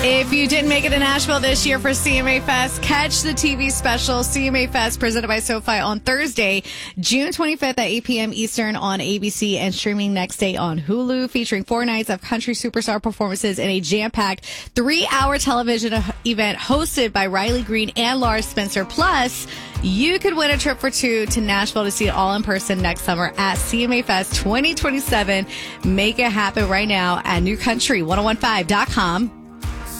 If you didn't make it to Nashville this year for CMA Fest, catch the TV special CMA Fest presented by SoFi on Thursday, June 25th at 8 p.m. Eastern on ABC and streaming next day on Hulu, featuring 4 nights of country superstar performances in a jam-packed 3-hour television event hosted by Riley Green and Lars Spencer. Plus, you could win a trip for 2 to Nashville to see it all in person next summer at CMA Fest 2027. Make it happen right now at newcountry1015.com.